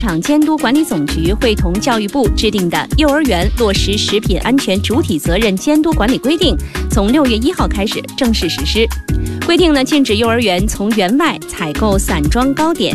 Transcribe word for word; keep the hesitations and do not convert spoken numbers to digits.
场监督管理总局会同教育部制定的《幼儿园落实食品安全主体责任监督管理规定》从六月一号开始正式实施。规定呢，禁止幼儿园从园外采购散装糕点。